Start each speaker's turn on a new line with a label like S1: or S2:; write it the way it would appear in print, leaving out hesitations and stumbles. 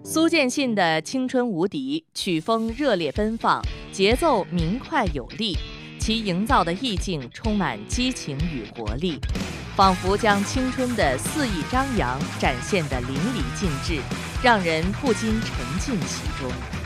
S1: 苏建信的《青春无敌》曲风热烈奔放，节奏明快有力，其营造的意境充满激情与活力，仿佛将青春的肆意张扬展现得淋漓尽致，让人不禁沉浸其中。